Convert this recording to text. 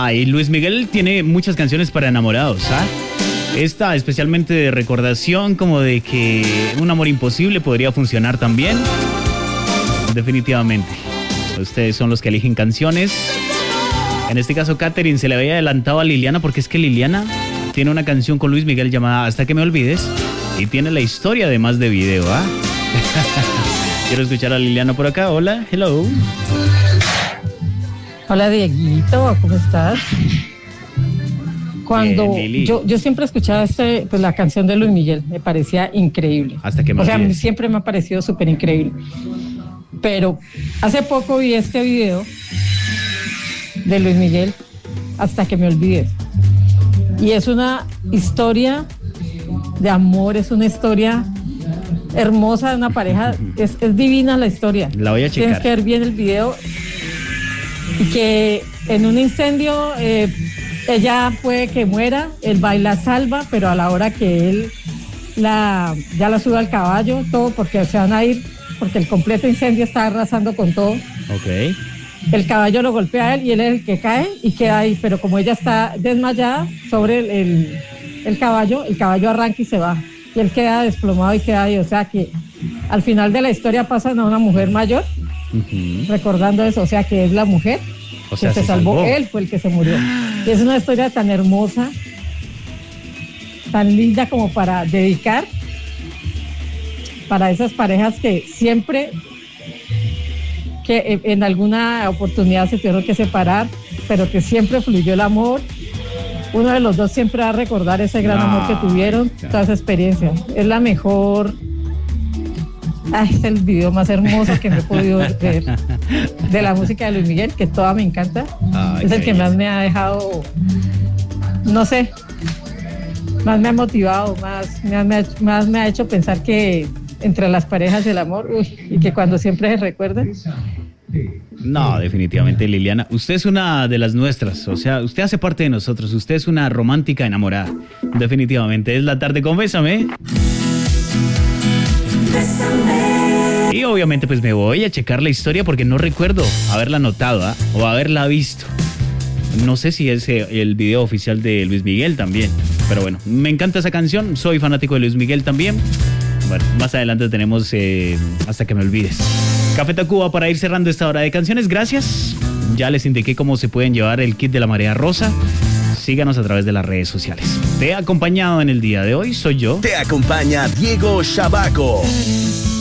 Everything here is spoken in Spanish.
Y Luis Miguel tiene muchas canciones para enamorados, ¿ah? Esta especialmente de recordación, como de que un amor imposible podría funcionar también. Definitivamente. Ustedes son los que eligen canciones. En este caso, Katherine se le había adelantado a Liliana, porque es que Liliana tiene una canción con Luis Miguel llamada Hasta que me olvides, y tiene la historia además de video, ¿ah? Quiero escuchar a Liliana por acá. Hola, hello. Hola, Dieguito, ¿cómo estás? Cuando yo siempre escuchaba pues, la canción de Luis Miguel, me parecía increíble. Hasta que me olvides. O sea, siempre me ha parecido súper increíble. Pero hace poco vi este video de Luis Miguel, Hasta que me olvides. Y es una historia de amor, es una historia hermosa de una pareja, es divina la historia. La voy a checar. Tienes que ver bien el video. Y que en un incendio ella puede que muera, él va y la salva, pero a la hora que él ya la sube al caballo, todo porque se van a ir, porque el completo incendio está arrasando con todo. Ok. El caballo lo golpea a él y él es el que cae y queda ahí, pero como ella está desmayada sobre el caballo arranca y se va. Y él queda desplomado y queda ahí, o sea que al final de la historia pasan a una mujer mayor, recordando eso, o sea que es la mujer que se salvó, él fue el que se murió. Y es una historia tan hermosa, tan linda como para dedicar para esas parejas que siempre, que en alguna oportunidad se tuvieron que separar, pero que siempre fluyó el amor. Uno de los dos siempre va a recordar ese gran amor que tuvieron, toda esa experiencia. Es la mejor. Es el video más hermoso que me he podido ver de la música de Luis Miguel, que toda me encanta. Es el que más me ha dejado, no sé, más me ha motivado, más me ha hecho pensar que entre las parejas el amor, y que cuando siempre se recuerden. No, definitivamente, Liliana, usted es una de las nuestras, o sea, usted hace parte de nosotros, usted es una romántica enamorada, definitivamente. Es la tarde con Bésame. Y obviamente pues me voy a checar la historia porque no recuerdo haberla notado o haberla visto. No sé si es el video oficial de Luis Miguel también, pero bueno, me encanta esa canción, soy fanático de Luis Miguel también. Bueno, más adelante tenemos Hasta que me olvides. Café Tacuba para ir cerrando esta hora de canciones, gracias. Ya les indiqué cómo se pueden llevar el kit de la Marea Rosa. Síganos a través de las redes sociales. Te he acompañado en el día de hoy, soy yo. Te acompaña Diego Shabaco.